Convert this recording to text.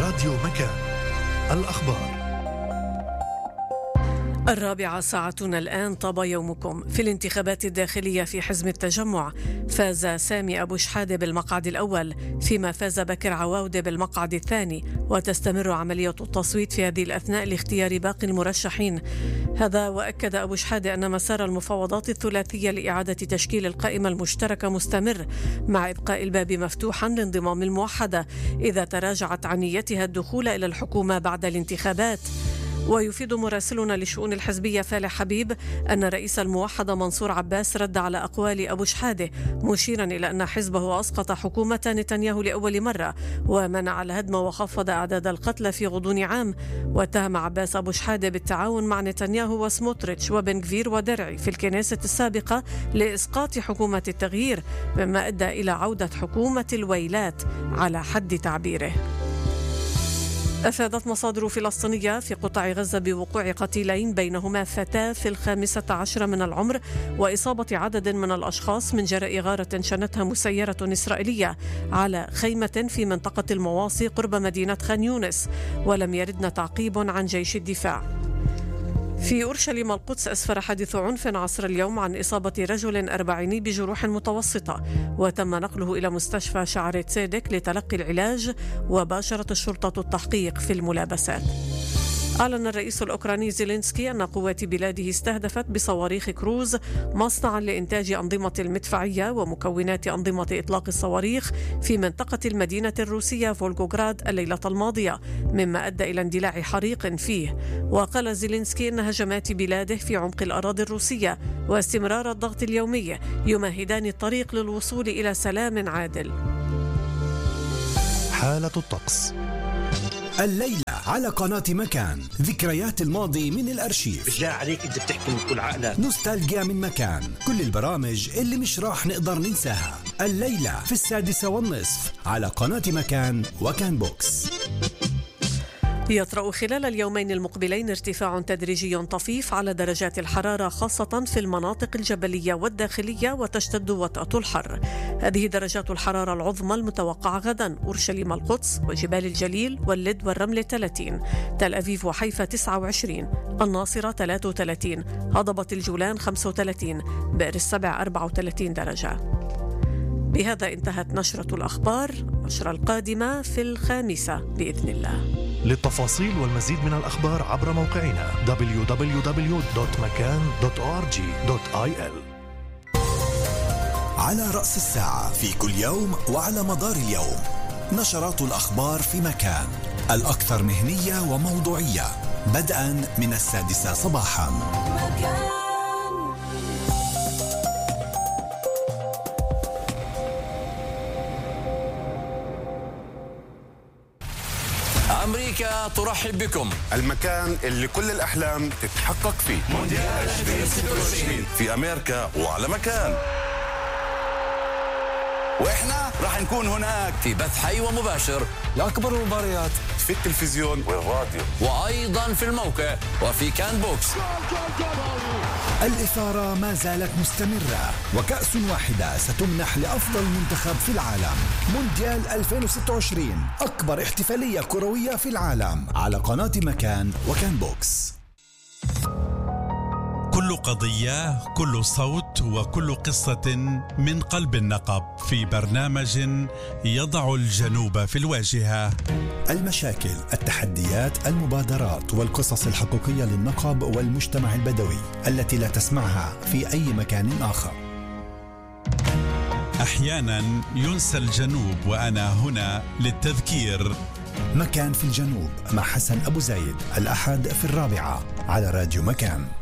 راديو مكان. الأخبار 4 ساعتنا الآن. طاب يومكم. في الانتخابات الداخلية في حزب التجمع فاز سامي أبو شحادة بالمقعد الأول، فيما فاز بكر عواودة بالمقعد الثاني، وتستمر عملية التصويت في هذه الأثناء لاختيار باقي المرشحين. هذا وأكد أبو شحادة أن مسار المفاوضات الثلاثية لإعادة تشكيل القائمة المشتركة مستمر، مع إبقاء الباب مفتوحا لانضمام الموحدة إذا تراجعت عن نيتها الدخول إلى الحكومة بعد الانتخابات. ويفيد مراسلنا لشؤون الحزبية فالح حبيب أن رئيس الموحدة منصور عباس رد على أقوال أبو شحادة، مشيرا إلى أن حزبه أسقط حكومة نتنياهو لأول مرة ومنع الهدم وخفض أعداد القتلى في غضون عام. واتهم عباس أبو شحادة بالتعاون مع نتنياهو وسموتريتش وبن غفير ودرعي في الكنيسة السابقة لإسقاط حكومة التغيير، مما أدى إلى عودة حكومة الويلات على حد تعبيره. أفادت مصادر فلسطينية في قطاع غزة بوقوع قتيلين، بينهما فتاة في 15 من العمر، وإصابة عدد من الأشخاص من جراء غارة شنتها مسيرة إسرائيلية على خيمة في منطقة المواصي قرب مدينة خان يونس، ولم يردن تعقيب عن جيش الدفاع. في أورشليم القدس أسفر حادث عنف عصر اليوم عن إصابة رجل 40 بجروح متوسطة، وتم نقله إلى مستشفى شعري تسيدك لتلقي العلاج، وباشرت الشرطة التحقيق في الملابسات. أعلن الرئيس الأوكراني زيلينسكي أن قوات بلاده استهدفت بصواريخ كروز مصنعا لإنتاج أنظمة المدفعية ومكونات أنظمة إطلاق الصواريخ في منطقة المدينة الروسية فولغوغراد الليلة الماضية، مما أدى إلى اندلاع حريق فيه. وقال زيلينسكي أن هجمات بلاده في عمق الأراضي الروسية واستمرار الضغط اليومي يمهدان الطريق للوصول إلى سلام عادل. حالة الطقس الليلة على قناة مكان، ذكريات الماضي من الأرشيف. بالله عليك أنت بتحكي من كل عقلك. نوستالجيا من مكان، كل البرامج اللي مش راح نقدر ننساها. الليلة في 6:30 على قناة مكان وكان بوكس. يطرأ خلال اليومين المقبلين ارتفاع تدريجي طفيف على درجات الحرارة، خاصة في المناطق الجبلية والداخلية، وتشتد وطأة الحر. هذه درجات الحرارة العظمى المتوقعة غدا: أورشليم القدس وجبال الجليل واللد والرمل 30، تل أبيب وحيفا 29، الناصرة 33، هضبة الجولان 35، بئر السبع 34 درجة. بهذا انتهت نشرة الأخبار. نشرة القادمة في 5 بإذن الله. للتفاصيل والمزيد من الأخبار عبر موقعنا www.makan.org.il. على رأس الساعة في كل يوم وعلى مدار اليوم، نشرات الأخبار في مكان، الأكثر مهنية وموضوعية، بدءا من 6 صباحا. أمريكا ترحب بكم، المكان اللي كل الأحلام تتحقق فيه. مونديال 2026 في أمريكا وعلى مكان، وإحنا راح نكون هناك في بث حي ومباشر لأكبر المباريات في التلفزيون والراديو، وأيضا في الموقع وفي كان بوكس. الإثارة ما زالت مستمرة، وكأس واحدة ستمنح لأفضل منتخب في العالم. مونديال 2026، أكبر احتفالية كروية في العالم، على قناة مكان وكان بوكس. كل قضية، كل صوت، وكل قصة من قلب النقب، في برنامج يضع الجنوب في الواجهة. المشاكل، التحديات، المبادرات والقصص الحقيقية للنقب والمجتمع البدوي التي لا تسمعها في أي مكان آخر. أحيانا ينسى الجنوب، وأنا هنا للتذكير. مكان في الجنوب مع حسن أبو زايد، الأحد في 4 على راديو مكان.